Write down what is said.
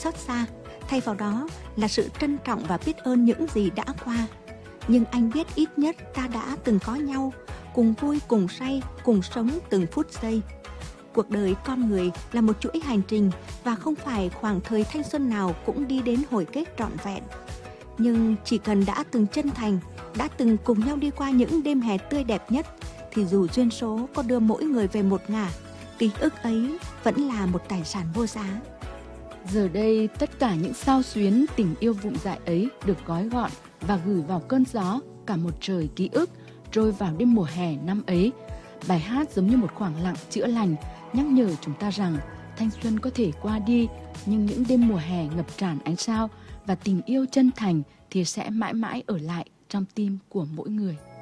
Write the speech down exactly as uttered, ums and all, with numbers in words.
xót xa, thay vào đó là sự trân trọng và biết ơn những gì đã qua. Nhưng anh biết ít nhất ta đã từng có nhau, cùng vui cùng say, cùng sống từng phút giây. Cuộc đời con người là một chuỗi hành trình và không phải khoảng thời thanh xuân nào cũng đi đến hồi kết trọn vẹn. Nhưng chỉ cần đã từng chân thành, đã từng cùng nhau đi qua những đêm hè tươi đẹp nhất, thì dù duyên số có đưa mỗi người về một ngả, ký ức ấy vẫn là một tài sản vô giá. Giờ đây, tất cả những xao xuyến tình yêu vụng dại ấy được gói gọn và gửi vào cơn gió cả một trời ký ức trôi vào đêm mùa hè năm ấy. Bài hát giống như một khoảng lặng chữa lành, nhắc nhở chúng ta rằng thanh xuân có thể qua đi, nhưng những đêm mùa hè ngập tràn ánh sao và tình yêu chân thành thì sẽ mãi mãi ở lại trong tim của mỗi người.